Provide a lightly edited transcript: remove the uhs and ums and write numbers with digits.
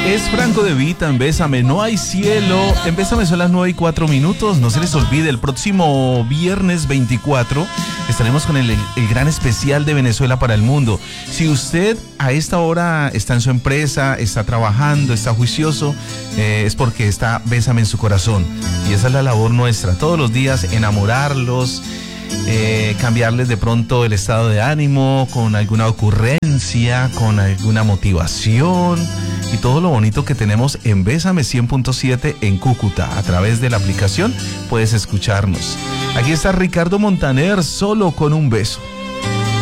Es Franco De Vita en Bésame, no hay cielo. En Bésame son las 9:04. No se les olvide, el próximo viernes 24 estaremos con el gran especial de Venezuela para el mundo. Si usted a esta hora está en su empresa, está trabajando, está juicioso, es porque está Bésame en su corazón. Y esa es la labor nuestra, todos los días enamorarlos, cambiarles de pronto el estado de ánimo con alguna ocurrencia, con alguna motivación y todo lo bonito que tenemos en Bésame 100.7 en Cúcuta. A través de la aplicación puedes escucharnos. Aquí está Ricardo Montaner, Solo con un beso.